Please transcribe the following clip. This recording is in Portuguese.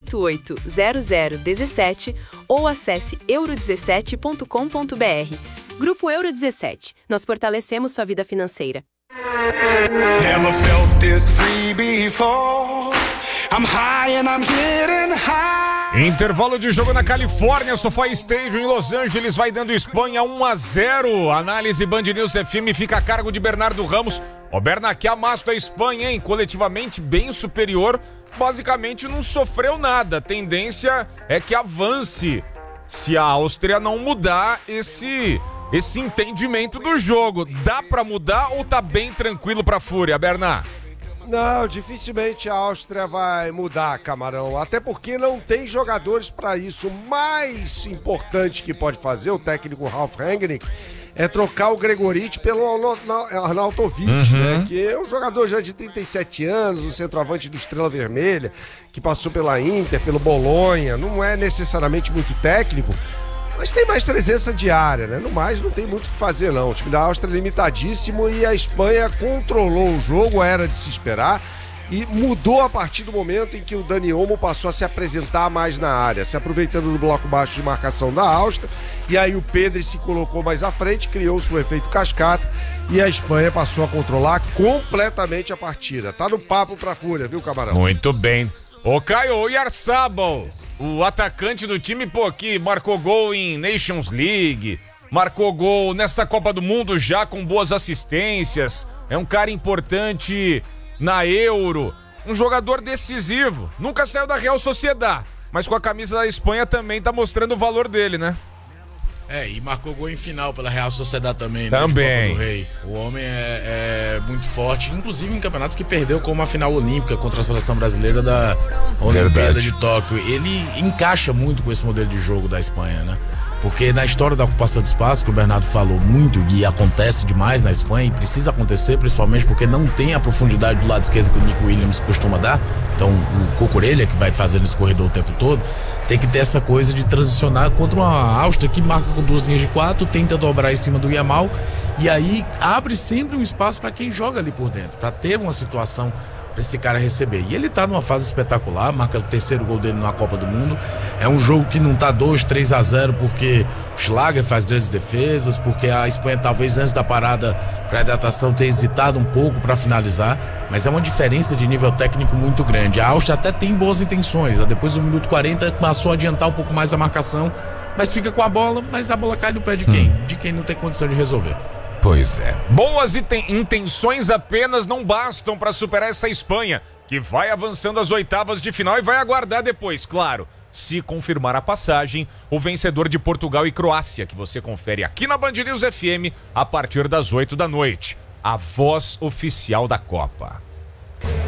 988-0017 ou acesse euro17.com.br. Grupo Euro 17. Nós fortalecemos sua vida financeira. Never felt this free before. I'm high and I'm getting high. Intervalo de jogo na Califórnia, SoFi Stadium em Los Angeles vai dando Espanha 1-0. Análise Band News FM fica a cargo de Bernardo Ramos. O Berna, que amassa a Espanha, hein? Coletivamente bem superior, basicamente não sofreu nada. A tendência é que avance se a Áustria não mudar esse entendimento do jogo. Dá pra mudar ou tá bem tranquilo pra Fúria, Berna? Não, dificilmente a Áustria vai mudar, Camarão. Até porque não tem jogadores para isso. O mais importante que pode fazer o técnico Ralf Rangnick é trocar o Gregoritsch pelo Arnautovic, né? Que é um jogador já de 37 anos, um centroavante do Estrela Vermelha, que passou pela Inter, pelo Bolonha. Não é necessariamente muito técnico, mas tem mais presença diária, né? No mais, não tem muito o que fazer, não. O time da Áustria é limitadíssimo e a Espanha controlou o jogo, era de se esperar, e mudou a partir do momento em que o Dani Olmo passou a se apresentar mais na área, se aproveitando do bloco baixo de marcação da Áustria, e aí o Pedri se colocou mais à frente, criou-se o efeito cascata, e a Espanha passou a controlar completamente a partida. Tá no papo pra Fúria, viu, Camarão? Muito bem. Ô Caio Oyarzabal, o atacante do time, que marcou gol em Nations League, marcou gol nessa Copa do Mundo já com boas assistências, é um cara importante na Euro, um jogador decisivo, nunca saiu da Real Sociedad, mas com a camisa da Espanha também tá mostrando o valor dele, né? E marcou gol em final pela Real Sociedad também, Também. né? De Copa do Rei. O homem é muito forte, inclusive em campeonatos que perdeu, como a final olímpica contra a seleção brasileira da Olimpíada de Tóquio. Ele encaixa muito com esse modelo de jogo da Espanha, né? Porque na história da ocupação de espaço, que o Bernardo falou muito, e acontece demais na Espanha, e precisa acontecer, principalmente porque não tem a profundidade do lado esquerdo que o Nico Williams costuma dar. Então o Cucurella, que vai fazendo esse corredor o tempo todo, tem que ter essa coisa de transicionar contra uma Áustria que marca com duas linhas de quatro, tenta dobrar em cima do Yamal, e aí abre sempre um espaço para quem joga ali por dentro, para ter uma situação para esse cara receber. E ele tá numa fase espetacular, marca o terceiro gol dele na Copa do Mundo. É um jogo que não tá 2-3-0 porque o Schlager faz grandes defesas, porque a Espanha talvez antes da parada para hidratação tenha hesitado um pouco para finalizar, mas é uma diferença de nível técnico muito grande. A Áustria até tem boas intenções, depois do minuto 40 passou a adiantar um pouco mais a marcação, mas fica com a bola, mas a bola cai no pé de quem? De quem não tem condição de resolver. Pois é. Boas intenções apenas não bastam para superar essa Espanha, que vai avançando às oitavas de final e vai aguardar depois, claro, se confirmar a passagem, o vencedor de Portugal e Croácia, que você confere aqui na Band News FM a partir das 8 da noite. A voz oficial da Copa.